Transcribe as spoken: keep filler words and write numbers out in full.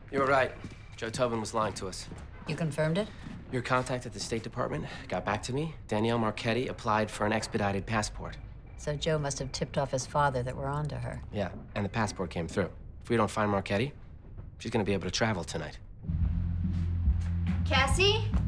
You were right. Joe Tobin was lying to us. You confirmed it? Your contact at the State Department got back to me. Danielle Marchetti applied for an expedited passport. So Joe must have tipped off his father that we're on to her. Yeah, and the passport came through. If we don't find Marchetti, she's gonna be able to travel tonight. Cassie?